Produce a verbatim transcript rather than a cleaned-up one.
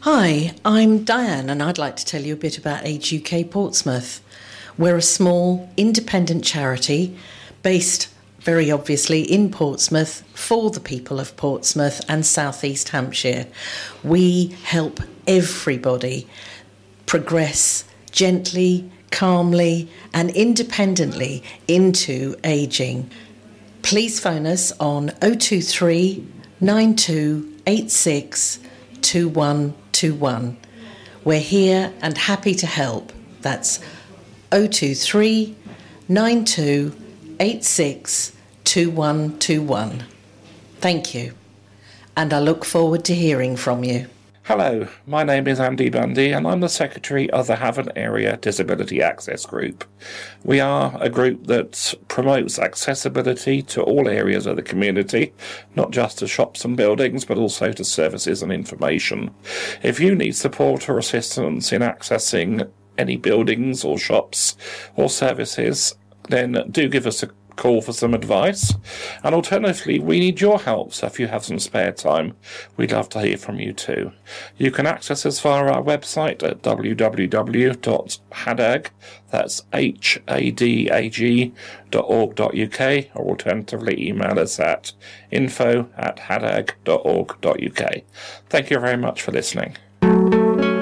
Hi, I'm Diane and I'd like to tell you a bit about Age U K Portsmouth. We're a small, independent charity based, very obviously, in Portsmouth for the people of Portsmouth and South East Hampshire. We help everybody progress gently, calmly and independently into ageing. Please phone us on oh two three, nine two eight six, two one two one. We're here and happy to help. That's oh two three, nine two eight six, two one two one. Thank you, and I look forward to hearing from you. Hello, my name is Andy Bundy and I'm the Secretary of the Havant Area Disability Access Group. We are a group that promotes accessibility to all areas of the community, not just to shops and buildings, but also to services and information. If you need support or assistance in accessing any buildings or shops or services, then do give us a call for some advice. And alternatively, we need your help, so if you have some spare time, we'd love to hear from you too. You can access us via our website at w w w dot hadag, that's H A D A G dot org dot U K, or alternatively email us at info at hadag dot org dot U K. Thank you very much for listening.